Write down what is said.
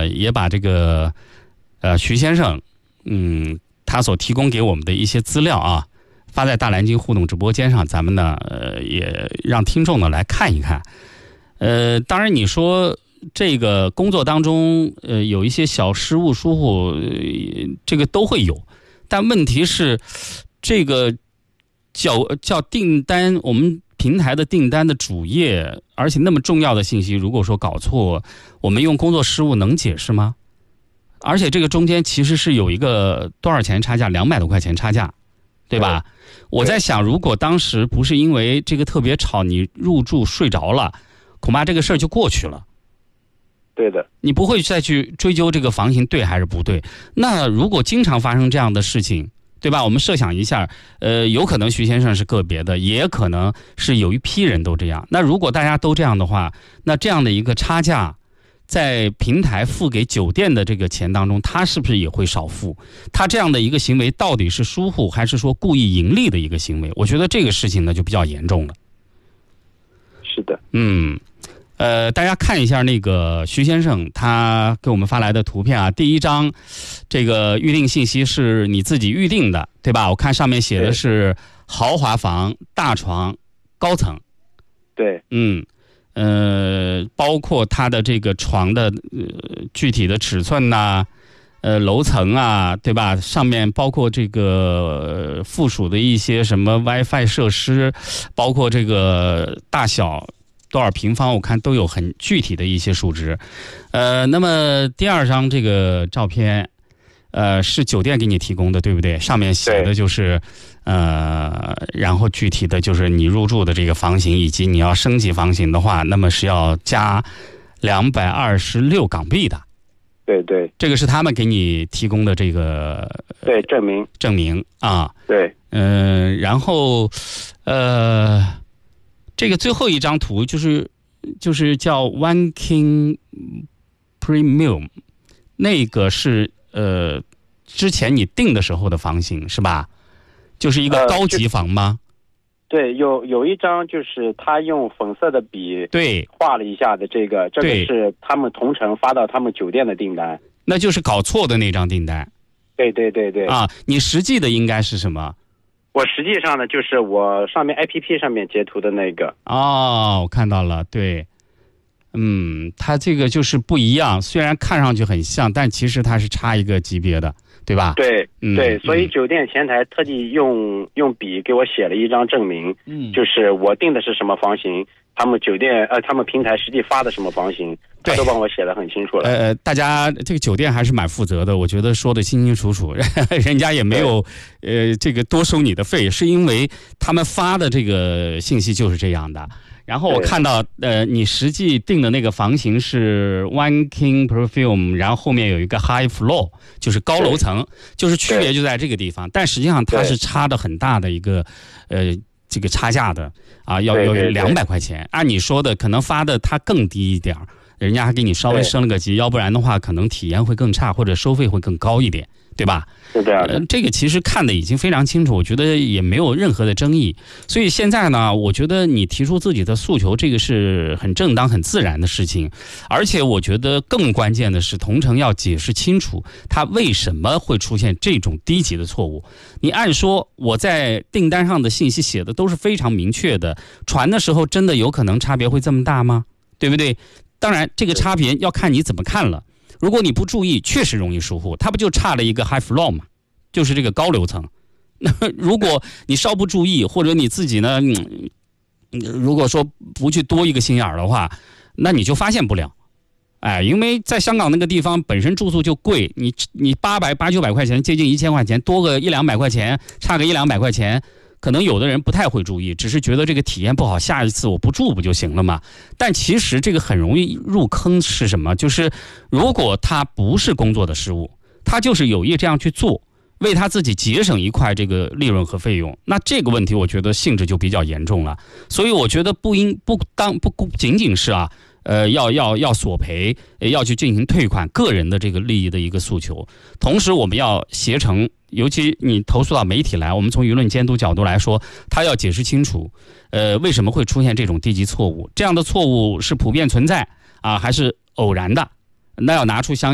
呢，也把这个徐先生他所提供给我们的一些资料啊，发在大蓝鲸互动直播间上，咱们呢也让听众呢来看一看。当然你说这个工作当中有一些小失误疏忽，这个都会有，但问题是这个叫订单，我们平台的订单的主页，而且那么重要的信息，如果说搞错，我们用工作失误能解释吗？而且这个中间其实是有一个多少钱差价，200多块钱差价，对吧？我在想，如果当时不是因为这个特别吵，你入住睡着了，恐怕这个事儿就过去了。 对的， 你不会再去追究这个房型对还是不对。那如果经常发生这样的事情，对吧？我们设想一下，有可能徐先生是个别的，也可能是有一批人都这样。那如果大家都这样的话，那这样的一个差价，在平台付给酒店的这个钱当中，他是不是也会少付？他这样的一个行为到底是疏忽还是说故意盈利的一个行为？我觉得这个事情呢就比较严重了。 是的， 大家看一下那个徐先生他给我们发来的图片啊，第一张这个预订信息是你自己预定的，对吧？我看上面写的是豪华房、大床、高层。 对， 包括它的这个床的具体的尺寸呐、楼层啊，对吧？上面包括这个附属的一些什么 WiFi 设施，包括这个大小多少平方，我看都有很具体的一些数值。那么第二张这个照片，是酒店给你提供的，对不对？上面写的就是，然后具体的就是你入住的这个房型，以及你要升级房型的话，那么是要加226港币的。 对对， 这个是他们给你提供的这个对证明啊。 对， 然后这个最后一张图就是叫 One King Premium， 那个是之前你订的时候的房型是吧？就是一个高级房吗？ 对，有一张就是他用粉色的笔对画了一下的这个是他们同城发到他们酒店的订单， 那就是搞错的那张订单。 对啊，你实际的应该是什么？ 我实际上呢就是我上面 APP 上面截图的那个。 哦，我看到了，对。它这个就是不一样，虽然看上去很像，但其实它是差一个级别的，对吧？ 对，对，所以酒店前台特地用笔给我写了一张证明，就是我订的是什么房型，他们酒店他们平台实际发的什么房型，他都帮我写得很清楚了。 大家这个酒店还是蛮负责的，我觉得说的清清楚楚，人家也没有这个多收你的费，是因为他们发的这个信息就是这样的。然后我看到你实际订的那个房型是 One King Perfume， 然后后面有一个 High Floor， 就是高楼层，就是区别就在这个地方，但实际上它是差的很大的一个这个差价的啊，要200块钱。按你说的可能发的它更低一点，人家还给你稍微升了个级，要不然的话可能体验会更差，或者收费会更高一点，对吧？ 是这样的。 这个其实看的已经非常清楚，我觉得也没有任何的争议。所以现在呢，我觉得你提出自己的诉求，这个是很正当、很自然的事情。而且我觉得更关键的是，同城要解释清楚，他为什么会出现这种低级的错误。你按说我在订单上的信息写的都是非常明确的，传的时候真的有可能差别会这么大吗？对不对？当然，这个差别要看你怎么看了。如果你不注意，确实容易疏忽，它不就差了一个 high floor 嘛，就是这个高楼层。那如果你稍不注意，或者你自己呢，如果说不去多一个心眼的话，那你就发现不了。因为在香港那个地方本身住宿就贵，你800、900块钱，接近1000块钱，多个100-200块钱，差个100-200块钱。可能有的人不太会注意，只是觉得这个体验不好，下一次我不住不就行了吗？但其实这个很容易入坑是什么？就是如果他不是工作的失误，他就是有意这样去做，为他自己节省一块这个利润和费用，那这个问题我觉得性质就比较严重了。所以我觉得不仅仅是要索赔，要去进行退款，个人的这个利益的一个诉求。同时我们要协成，尤其你投诉到媒体来，我们从舆论监督角度来说，他要解释清楚，为什么会出现这种低级错误？这样的错误是普遍存在还是偶然的？那要拿出相